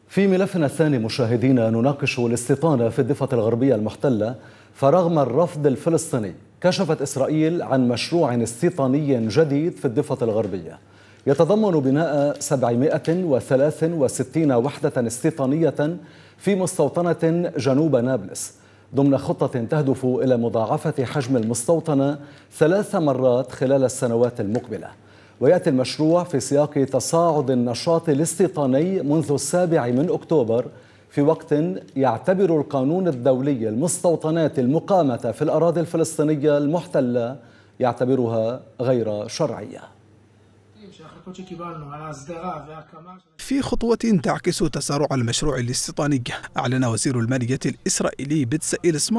في ملفنا الثاني مشاهدينا نناقش الاستيطان في الضفة الغربية المحتلة، فرغم الرفض الفلسطيني كشفت إسرائيل عن مشروع استيطاني جديد في الضفة الغربية يتضمن بناء 763 وحدة استيطانية في مستوطنة جنوب نابلس ضمن خطة تهدف إلى مضاعفة حجم المستوطنة 3 مرات خلال السنوات المقبلة. ويأتي المشروع في سياق تصاعد النشاط الاستيطاني منذ 7 أكتوبر، في وقت يعتبر القانون الدولي المستوطنات المقامة في الأراضي الفلسطينية المحتلة يعتبرها غير شرعية. في خطوة تعكس تسارع المشروع الاستيطاني، أعلن وزير المالية الإسرائيلي بتسائيل سموتريتش